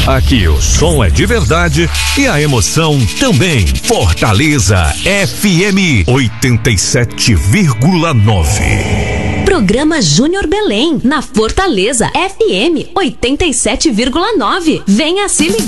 Aqui o som é de verdade e a emoção também. Fortaleza FM 87,9. Programa Júnior Belém, na Fortaleza FM 87,9. Venha se ligar.